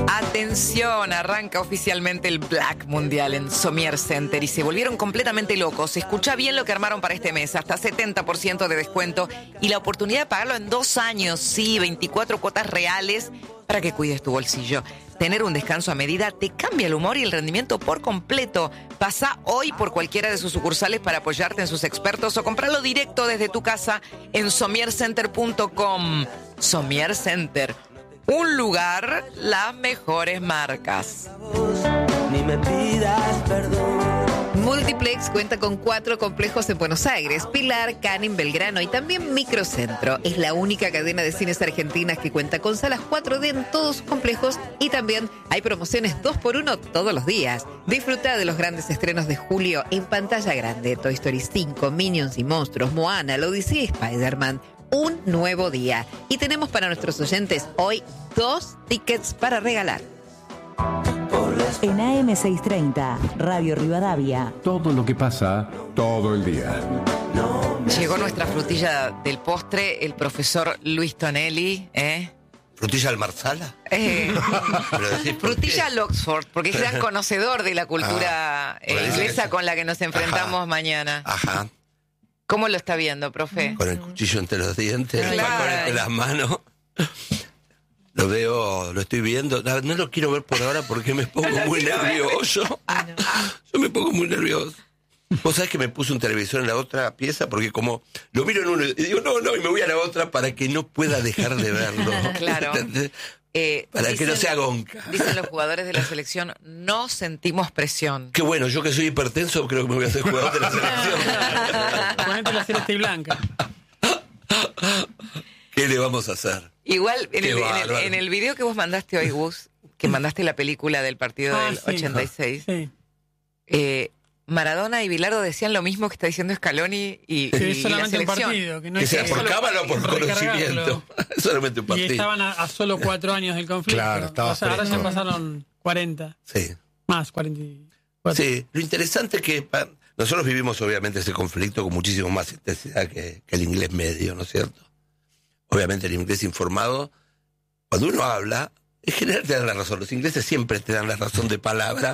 Atención, arranca oficialmente el Black Mundial en Somier Center y se volvieron completamente locos. Escucha bien lo que armaron para este mes, hasta 70% de descuento y la oportunidad de pagarlo en 2 años, sí, 24 cuotas reales para que cuides tu bolsillo. Tener un descanso a medida te cambia el humor y el rendimiento por completo. Pasa hoy por cualquiera de sus sucursales para apoyarte en sus expertos o comprarlo directo desde tu casa en somiercenter.com. Somier Center. Un lugar, las mejores marcas. Ni me pidas perdón. Multiplex cuenta con 4 complejos en Buenos Aires: Pilar, Canning, Belgrano y también Microcentro. Es la única cadena de cines argentinas que cuenta con salas 4D en todos sus complejos y también hay promociones 2x1 todos los días. Disfruta de los grandes estrenos de julio en pantalla grande: Toy Story 5, Minions y Monstruos, Moana, La Odisea y Spider-Man. Un nuevo día. Y tenemos para nuestros oyentes hoy 2 tickets para regalar. En AM630, Radio Rivadavia. Todo lo que pasa, todo el día. Llegó nuestra frutilla del postre, el profesor Luis Tonelli, ¿Frutilla al Marsala? Frutilla al Oxford, porque es gran conocedor de la cultura inglesa con la que nos enfrentamos mañana. Ajá. ¿Cómo lo está viendo, profe? Con el cuchillo entre los dientes, el Claro. facón entre las manos. Lo veo, lo estoy viendo. No lo quiero ver por ahora porque me pongo muy nervioso. Yo me pongo muy nervioso. Vos sabés que me puse un televisor en la otra pieza porque como lo miro en uno y digo no, y me voy a la otra para que no pueda dejar de verlo. Claro. Para que no sea gonca. Dicen los jugadores de la selección, no sentimos presión. Qué bueno, yo que soy hipertenso creo que me voy a hacer jugador de la selección. Ponete la celeste y blanca. ¿Qué le vamos a hacer? Igual, Bárbaro. en el video que vos mandaste hoy, Gus, que mandaste la película del partido del Sí. 86, Sí. Maradona y Bilardo decían lo mismo que está diciendo Scaloni y Que y es la solamente un selección. partido. Que no Que es sea que- por cábala o por recargarlo. conocimiento. Solamente un Y partido. estaban a solo 4 años del conflicto. Claro, estaba O sea, ahora ya fresco. pasaron 40. Sí. Más, 44. Sí, lo interesante es que nosotros vivimos obviamente ese conflicto con muchísimo más intensidad que el inglés medio, ¿no es cierto? Obviamente el inglés informado, cuando uno habla, en general te dan la razón. Los ingleses siempre te dan la razón de palabra.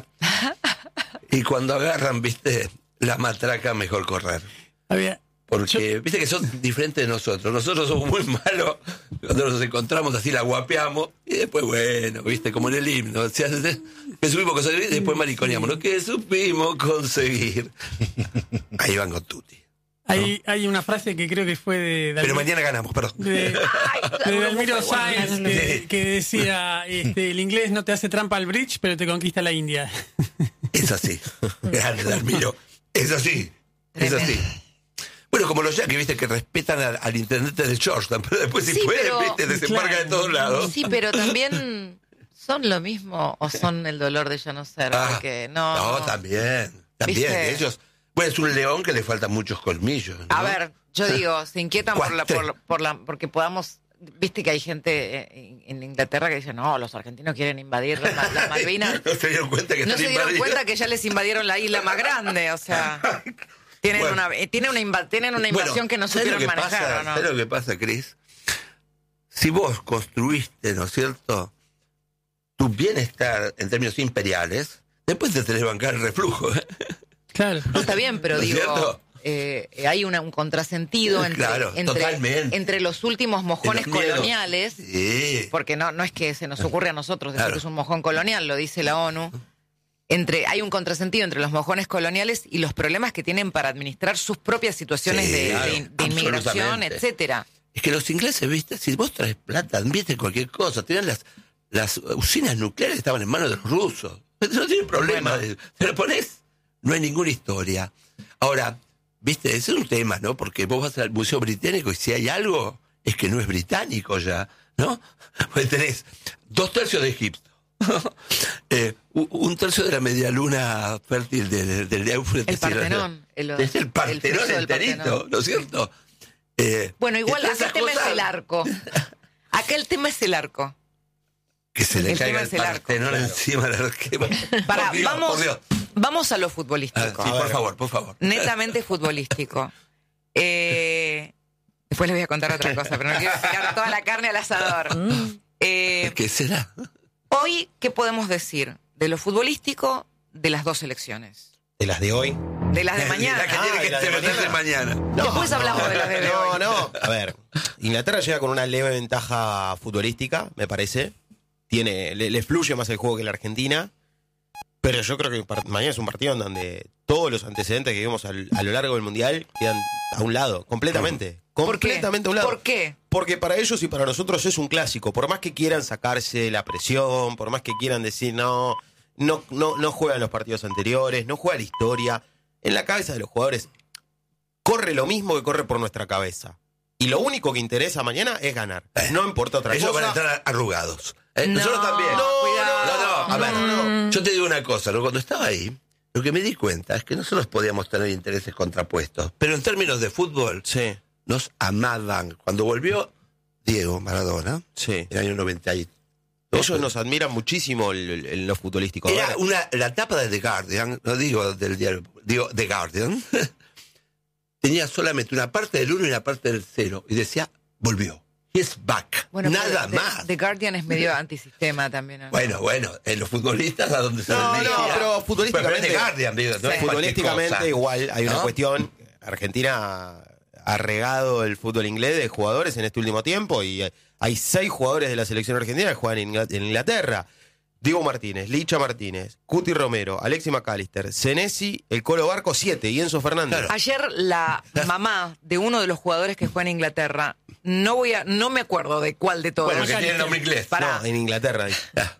Y cuando agarran, viste, la matraca, mejor correr. Había, Porque, viste que son diferentes de nosotros. Nosotros somos muy malos. Cuando nos encontramos así la guapeamos. Y después, bueno, viste, como en el himno. O sea, que supimos conseguir y después mariconeamos. Lo que supimos conseguir. Ahí van con Tutti. hay una frase que creo que fue de Pero mañana ganamos, perdón. de Dalmiro Sáenz que decía, el inglés no te hace trampa al bridge, pero te conquista la India. Es así. Grande, Dalmiro. Es así. Es así. Bueno, como los yankees, viste, que respetan al intendente de Georgetown, pero después si Sí, pueden, pero- viste, desembarcan de todos lados. Sí, pero también son lo mismo o son el dolor de ya no ser, porque No, también. También, ¿Viste? ellos. Bueno, es un león que le faltan muchos colmillos, ¿no? A ver, yo digo, se inquietan Cuatro. porque podamos. Viste que hay gente en Inglaterra que dice, no, los argentinos quieren invadir las Malvinas. No se dieron cuenta que No están se dieron invadidos. cuenta que ya les invadieron la isla más grande, o sea. Tienen Bueno. tienen una invasión que no ¿sabes supieron lo que manejar, pasa? ¿o no? ¿Sabes lo que pasa, Cris? Si vos construiste, ¿no es cierto?, tu bienestar en términos imperiales, después te tenés que bancar el reflujo. Claro. No, está bien, pero ¿No es digo, cierto? hay un contrasentido Claro, totalmente. entre los últimos mojones En los miedos. coloniales, Sí. porque no es que se nos ocurre a nosotros decir Claro. que es un mojón colonial, lo dice la ONU. Hay un contrasentido entre los mojones coloniales y los problemas que tienen para administrar sus propias situaciones Sí, claro, de inmigración, absolutamente. etcétera. Es que los ingleses, viste, si vos traes plata, viste cualquier cosa, tenían las usinas nucleares estaban en manos de los rusos. No tiene problema. Bueno. Te lo pones, no hay ninguna historia. Ahora, viste, ese es un tema, ¿no? Porque vos vas al Museo Británico y si hay algo, es que no es británico ya, ¿no? Pues tenés 2/3 de Egipto. 1/3 de la media luna fértil del Éufrates. El Partenón. Es el Partenón friso del enterito, Partenón. ¿no es cierto? Bueno, igual entre acá el esas tema cosas, es el arco. Acá el tema es el arco. Que se le El caiga tema el es el arco. Partenón encima del arquero. Pará, Por Dios, vamos, por Dios. vamos a lo Ah, futbolístico. sí, por favor, por favor. Netamente futbolístico. Después les voy a contar otra cosa, pero no quiero tirar toda la carne al asador. ¿Qué será? hoy, ¿qué podemos decir de lo futbolístico de las dos selecciones? ¿De las de hoy? De las de mañana. La que tiene que de la de meterse mañana. Después hablamos de las de hoy. No. A ver, Inglaterra llega con una leve ventaja futbolística, me parece. Le fluye más el juego que la Argentina. Pero yo creo que mañana es un partido en donde todos los antecedentes que vimos a lo largo del Mundial quedan a un lado, completamente. Completamente a un lado. ¿Por qué? Porque para ellos y para nosotros es un clásico. Por más que quieran sacarse la presión, por más que quieran decir no juegan los partidos anteriores, no juega la historia. En la cabeza de los jugadores corre lo mismo que corre por nuestra cabeza. Y lo único que interesa mañana es ganar. No importa otra cosa. Ellos van a estar arrugados. No, nosotros también. cuidado. No. A ver, yo te digo una cosa. Cuando estaba ahí, lo que me di cuenta es que nosotros podíamos tener intereses contrapuestos. Pero en términos de fútbol, Sí. nos amaban. Cuando volvió Diego Maradona, Sí. en el año 92, Ellos nos admiran muchísimo en lo futbolístico. era Ahora, la tapa de The Guardian, no digo del diario, digo The Guardian, tenía solamente una parte del 1 y una parte del 0. Y decía, volvió. He's back. Bueno, nada pero más. The Guardian es medio antisistema también, ¿no? Bueno, en los futbolistas a donde se No, les decía. pero futbolísticamente- Pero es The Guardian, digo, no es futbolísticamente cualquier cosa. igual hay una ¿No? cuestión. Argentina ha regado el fútbol inglés de jugadores en este último tiempo y hay 6 jugadores de la selección argentina que juegan en Inglaterra. Diego Martínez, Licha Martínez, Cuti Romero, Alexis McAllister, Senesi, el Colo Barco 7 y Enzo Fernández. Claro. Ayer la mamá de uno de los jugadores que juega en Inglaterra, no me acuerdo de cuál de todos. Bueno, que tiene nombre inglés. Pará. No, en Inglaterra. Ah,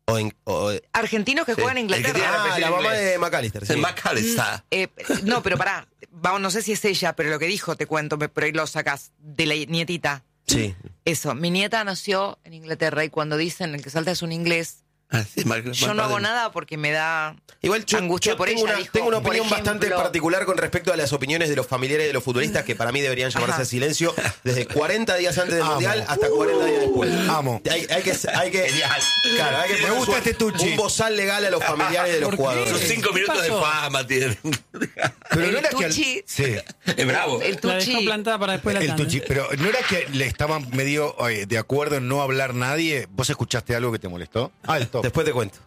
Argentinos que Sí, juegan en el que tiene Inglaterra. apellido la mamá inglés. de McAllister. Sí. El McAllister. No, pero pará. Vamos, no sé si es ella, pero lo que dijo, te cuento, pero ahí lo sacas, de la nietita. Sí. Eso, mi nieta nació en Inglaterra y cuando dicen el que salta es un inglés, Ah, sí, yo no hago nada porque me da Igual angustia por tengo ella. una, dijo, tengo una por opinión bastante ejemplo, particular con respecto a las opiniones de los familiares de los futbolistas que para mí deberían llamarse Ajá. a silencio desde 40 días antes del Amo. Mundial hasta 40 días después. Amo. Hay que claro, hay que Me poner gusta este tuchi. un bozal legal a los familiares de los ¿Por qué? jugadores. Sus 5 minutos de pasó? fama tienen. Pero el no era que al- Tucci, Sí. Es bravo. el La dejó Tucci, plantada para después la El tanda. Tucci, pero no era que le estaban medio de acuerdo en no hablar nadie. ¿Vos escuchaste algo que te molestó? Ah, el top. Después te cuento.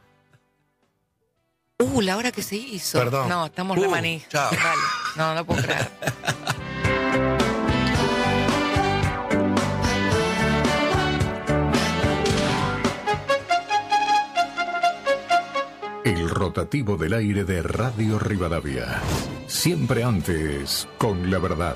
la hora que se hizo. Perdón. No, estamos re maní. chao. Dale. No puedo creer. El rotativo del aire de Radio Rivadavia. Siempre antes, con la verdad.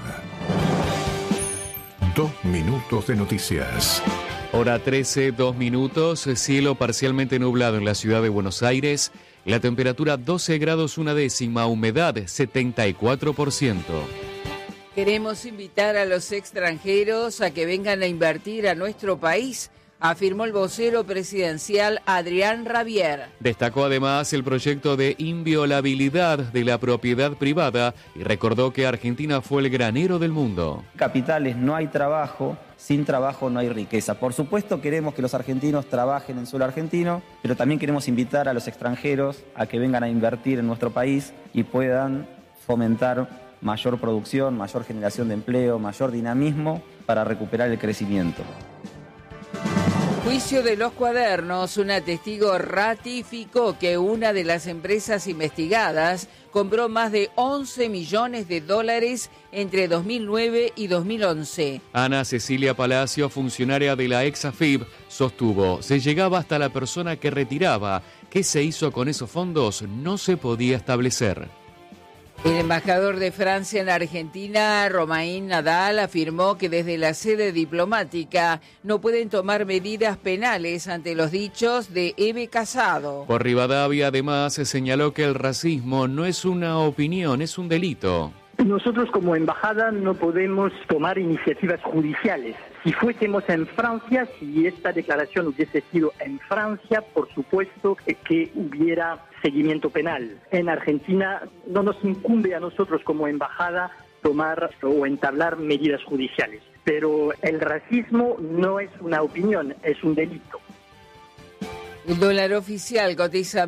2 minutos de noticias. Hora 13, 2 minutos, cielo parcialmente nublado en la ciudad de Buenos Aires, la temperatura 12 grados 1 décima, humedad 74%. Queremos invitar a los extranjeros a que vengan a invertir a nuestro país, afirmó el vocero presidencial Adrián Rabier. Destacó además el proyecto de inviolabilidad de la propiedad privada y recordó que Argentina fue el granero del mundo. Capitales no hay trabajo, sin trabajo no hay riqueza. Por supuesto queremos que los argentinos trabajen en suelo argentino, pero también queremos invitar a los extranjeros a que vengan a invertir en nuestro país y puedan fomentar mayor producción, mayor generación de empleo, mayor dinamismo para recuperar el crecimiento. Juicio de los cuadernos, una testigo ratificó que una de las empresas investigadas compró más de 11 millones de dólares entre 2009 y 2011. Ana Cecilia Palacio, funcionaria de la ex-AFIP, sostuvo, se llegaba hasta la persona que retiraba. ¿Qué se hizo con esos fondos? No se podía establecer. El embajador de Francia en Argentina, Romain Nadal, afirmó que desde la sede diplomática no pueden tomar medidas penales ante los dichos de Eve Casado. Por Rivadavia, además, se señaló que el racismo no es una opinión, es un delito. Nosotros como embajada no podemos tomar iniciativas judiciales. Si fuésemos en Francia, si esta declaración hubiese sido en Francia, por supuesto que hubiera seguimiento penal. En Argentina no nos incumbe a nosotros como embajada tomar o entablar medidas judiciales. Pero el racismo no es una opinión, es un delito. El dólar oficial cotiza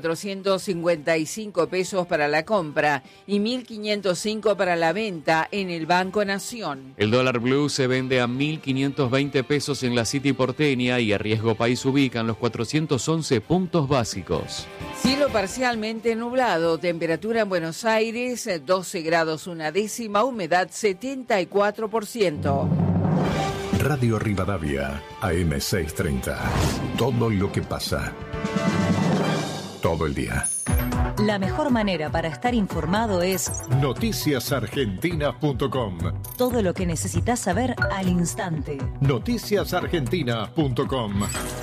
1.455 pesos para la compra y 1.505 para la venta en el Banco Nación. El dólar blue se vende a 1.520 pesos en la City porteña y a Riesgo País ubican los 411 puntos básicos. Cielo parcialmente nublado, temperatura en Buenos Aires 12 grados 1/10, humedad 74%. Radio Rivadavia, AM630. Todo lo que pasa. Todo el día. La mejor manera para estar informado es noticiasargentinas.com. todo lo que necesitas saber al instante. Noticiasargentinas.com.